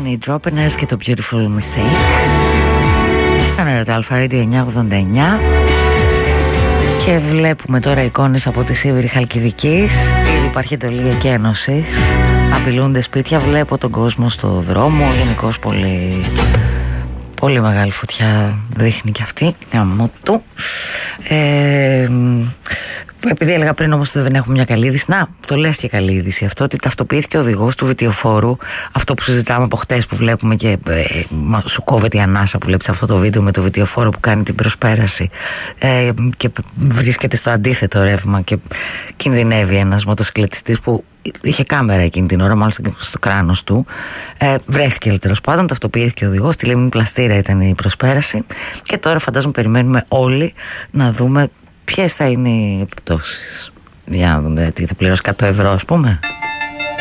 είναι οι Dropeners και το Beautiful Mistake στον Ερωτά Αλφα Radio 989. Και βλέπουμε τώρα εικόνες από τη Σίβηρη Χαλκιδικής. Ήδη υπάρχει εντολή εκένωσης, απειλούνται σπίτια, βλέπω τον κόσμο στο δρόμο. Γενικώς πολύ μεγάλη φωτιά δείχνει και αυτή. Του. Επειδή έλεγα πριν όμως ότι δεν έχουμε μια καλή είδηση, να, το λες και καλή είδηση αυτό, ότι ταυτοποιήθηκε ο οδηγός του βιτιοφόρου, αυτό που συζητάμε από χτες που βλέπουμε και σου κόβεται η ανάσα που βλέπεις αυτό το βίντεο με το βιτιοφόρο που κάνει την προσπέραση και βρίσκεται στο αντίθετο ρεύμα και κινδυνεύει ένας μοτοσυκλετιστής που είχε κάμερα εκείνη την ώρα, μάλλον στο κράνος του. Βρέθηκε τέλος πάντων, ταυτοποιήθηκε ο οδηγός, τη λίμνη Πλαστήρα ήταν η προσπέραση και τώρα φαντάζομαι περιμένουμε όλοι να δούμε ποιες θα είναι οι επιπτώσεις. Για να δούμε, τι θα πληρώσει 100 ευρώ ας πούμε.